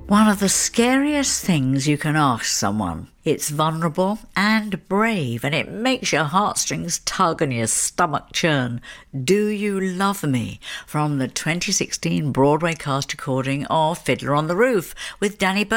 One of the scariest things you can ask someone. It's vulnerable and brave, and it makes your heartstrings tug and your stomach churn. Do You Love Me? From the 2016 Broadway cast recording of Fiddler on the Roof with Danny Byrne.